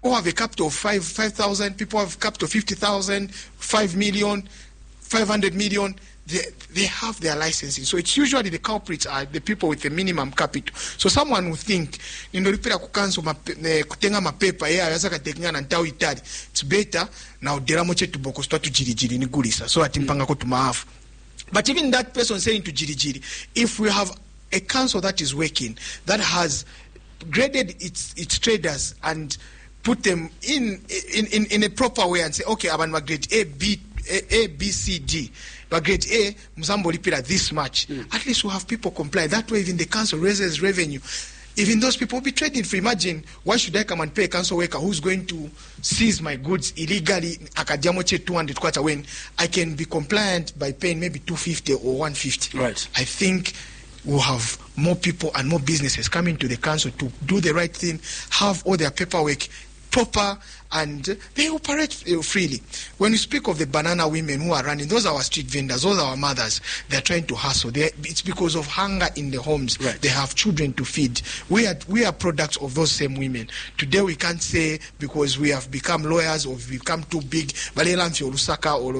or have a capital of 5,000, people have capital 50,000, 5 million, 500 million. They have their licensing. So it's usually the culprits are the people with the minimum capital. So someone would think, kutenga mapepa na ntau itali. It's better now deramoche to boko start to jiri ni gulisa. So atimpanga ko tumahafu. But even that person saying to jiri, if we have a council that is working, that has graded its traders and put them in a proper way and say, okay, I'm grade A, B, C, D. But grade A, Mzambo Lipira this much. At least we'll have people comply. That way, even the council raises revenue. Even those people will be trading free. Imagine, why should I come and pay a council worker who's going to seize my goods illegally, akadiamoche 200 kwacha, when I can be compliant by paying maybe 250 or 150. Right. I think we'll have more people and more businesses coming to the council to do the right thing, have all their paperwork proper, and they operate freely. When we speak of the banana women who are running, those are our street vendors, those are our mothers. They're trying to hustle. It's because of hunger in the homes. Right. They have children to feed. We are products of those same women. Today we can't say because we have become lawyers or we've become too big,